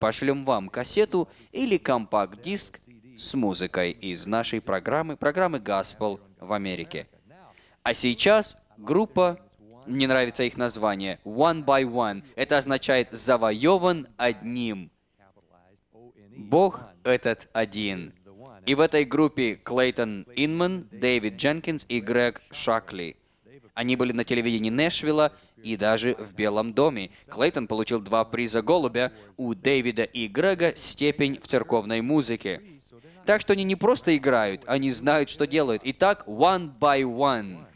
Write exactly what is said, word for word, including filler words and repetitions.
пошлем вам кассету или компакт-диск с музыкой из нашей программы, программы Gospel в Америке. А сейчас группа, мне нравится их название, One by One. Это означает «завоеван одним». Бог этот один. И в этой группе Клейтон Инман, Дэвид Дженкинс и Грег Шакли. Они были на телевидении Нэшвилла и даже в Белом доме. Клейтон получил два приза Голубя, у Дэвида и Грега степень в церковной музыке. Так что они не просто играют, они знают, что делают. Итак, One by One.